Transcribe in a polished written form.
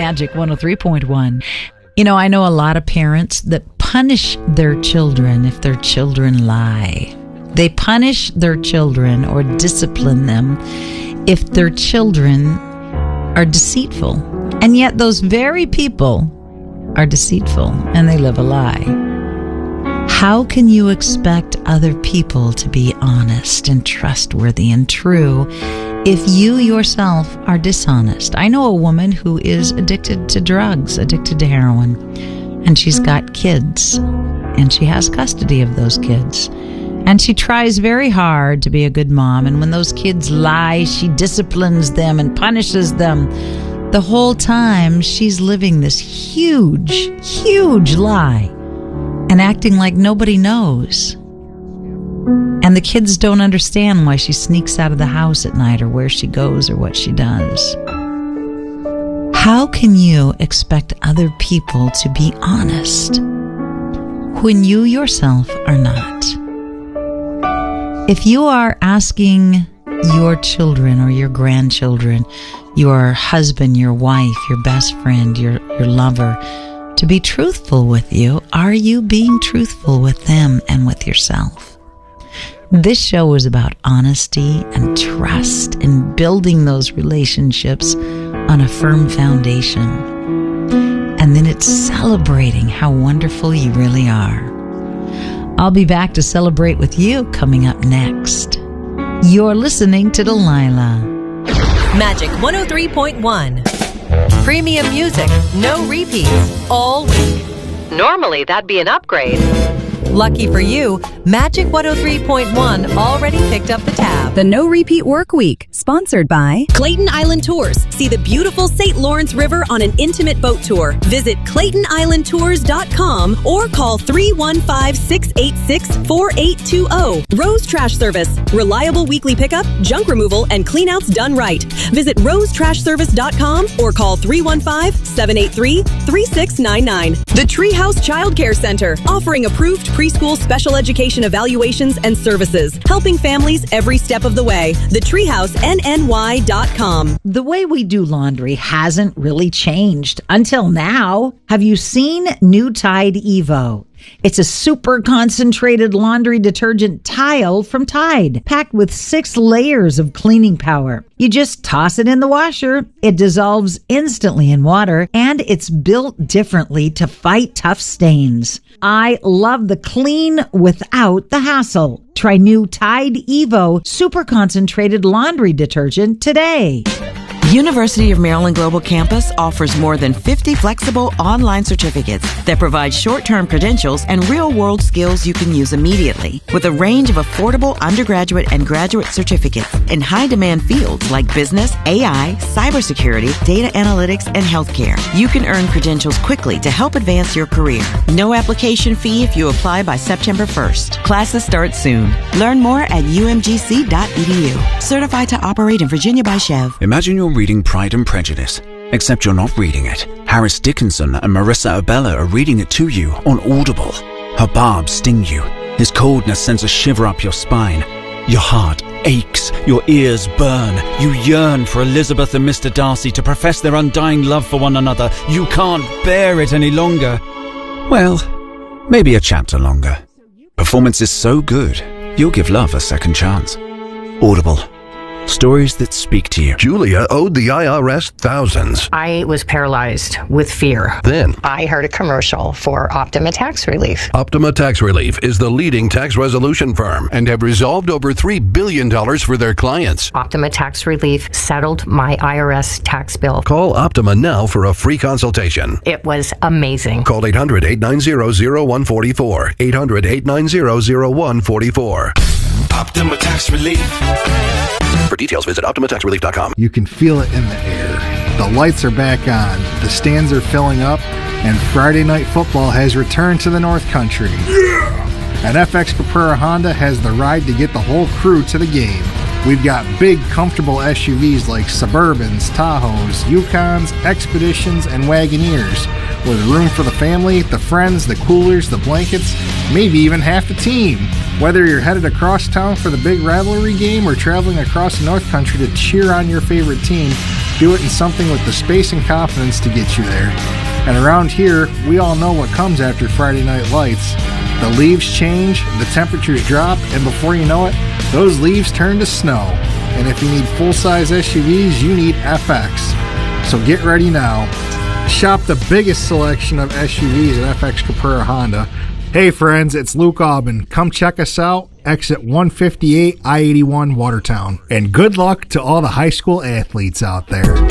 Magic 103.1. You know, I know a lot of parents that punish their children if their children lie. They punish their children or discipline them if their children are deceitful. And yet those very people are deceitful and they live a lie. How can you expect other people to be honest and trustworthy and true if you yourself are dishonest? I know a woman who is addicted to drugs, addicted to heroin, and she's got kids, and she has custody of those kids. And she tries very hard to be a good mom, and when those kids lie, she disciplines them and punishes them. The whole time, she's living this huge, huge lie and acting like nobody knows. And the kids don't understand why she sneaks out of the house at night or where she goes or what she does. How can you expect other people to be honest when you yourself are not? If you are asking your children or your grandchildren, your husband, your wife, your best friend, your lover, to be truthful with you, are you being truthful with them and with yourself? This show is about honesty and trust and building those relationships on a firm foundation. And then it's celebrating how wonderful you really are. I'll be back to celebrate with you coming up next. You're listening to Delilah. Magic 103.1. Premium music, no repeats, all week. Normally, that'd be an upgrade. Lucky for you, Magic 103.1 already picked up the tab. The No Repeat Work Week, sponsored by Clayton Island Tours. See the beautiful St. Lawrence River on an intimate boat tour. Visit ClaytonIslandTours.com or call 315-686-4820. Rose Trash Service. Reliable weekly pickup, junk removal, and cleanouts done right. Visit RoseTrashService.com or call 315-783-3699. The Treehouse Child Care Center, offering approved preschool special education evaluations and services, helping families every step of the way. TheTreehouseNNY.com. The way we do laundry hasn't really changed until now. Have you seen new Tide Evo? It's a super concentrated laundry detergent tile from Tide, packed with 6 layers of cleaning power. You just toss it in the washer. It dissolves instantly in water, and it's built differently to fight tough stains. I love the clean without the hassle. Try new Tide Evo super concentrated laundry detergent today. University of Maryland Global Campus offers more than 50 flexible online certificates that provide short-term credentials and real-world skills you can use immediately, with a range of affordable undergraduate and graduate certificates in high-demand fields like business, AI, cybersecurity, data analytics, and healthcare. You can earn credentials quickly to help advance your career. No application fee if you apply by September 1st. Classes start soon. Learn more at umgc.edu. Certified to operate in Virginia by Chev. Imagine you're reading Pride and Prejudice, except you're not reading it. Harris Dickinson and Marissa Abella are reading it to you on Audible. Her barbs sting you. His coldness sends a shiver up your spine. Your heart aches. Your ears burn. You yearn for Elizabeth and Mr. Darcy to profess their undying love for one another. You can't bear it any longer. Well, maybe a chapter longer. Performance is so good, you'll give love a second chance. Audible. Stories that speak to you. Julia owed the IRS thousands. I was paralyzed with fear. Then I heard a commercial for Optima Tax Relief. Optima Tax Relief is the leading tax resolution firm and have resolved over $3 billion for their clients. Optima Tax Relief settled my IRS tax bill. Call Optima now for a free consultation. It was amazing. Call 800-890-0144. 800-890-0144. Optima Tax Relief. For details, visit OptimaTaxRelief.com. You can feel it in the air. The lights are back on, the stands are filling up, and Friday Night Football has returned to the North Country. Yeah! And FX Caprera Honda has the ride to get the whole crew to the game. We've got big, comfortable SUVs like Suburbans, Tahoes, Yukons, Expeditions, and Wagoneers, with room for the family, the friends, the coolers, the blankets, maybe even half the team. Whether you're headed across town for the big rivalry game or traveling across the North Country to cheer on your favorite team, Do it in something with the space and confidence to get you there. And around here, we all know what comes after Friday Night Lights. The leaves change, the temperatures drop, and before you know it, those leaves turn to snow. And if you need full-size SUVs, you need FX. So get ready now. Shop the biggest selection of SUVs at FX Caprera Honda. Hey friends, it's Luke Aubin. Come check us out, exit 158 I-81 Watertown. And good luck to all the high school athletes out there.